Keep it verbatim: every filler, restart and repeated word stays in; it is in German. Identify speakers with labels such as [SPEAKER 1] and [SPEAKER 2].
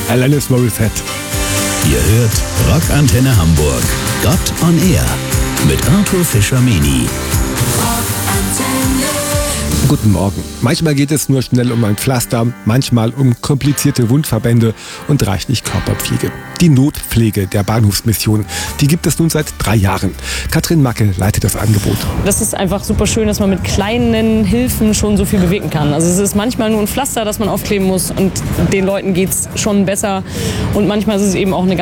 [SPEAKER 1] Alanis Morissette.
[SPEAKER 2] Ihr hört Rockantenne Hamburg. Gott on Air mit Arthur Fischer-Meni.
[SPEAKER 1] Guten Morgen. Manchmal geht es nur schnell um ein Pflaster, manchmal um komplizierte Wundverbände und reichlich Körperpflege. Die Notpflege der Bahnhofsmission, die gibt es nun seit drei Jahren. Katrin Macke leitet das Angebot.
[SPEAKER 3] Das ist einfach super schön, dass man mit kleinen Hilfen schon so viel bewegen kann. Also es ist manchmal nur ein Pflaster, das man aufkleben muss und den Leuten geht es schon besser. Und manchmal ist es eben auch eine